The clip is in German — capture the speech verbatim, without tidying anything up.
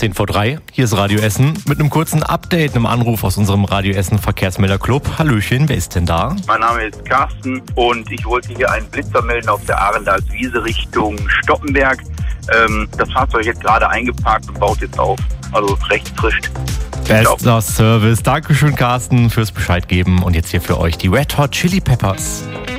zehn vor drei. Hier ist Radio Essen mit einem kurzen Update, einem Anruf aus unserem Radio Essen Verkehrsmelder-Club. Hallöchen, wer ist denn da? Mein Name ist Carsten und ich wollte hier einen Blitzer melden auf der Arendalswiese Richtung Stoppenberg. Ähm, das Fahrzeug hat gerade eingeparkt und baut jetzt auf. Also recht frisch. Bester Service. Dankeschön, Carsten, fürs Bescheid geben. Und jetzt hier für euch die Red Hot Chili Peppers.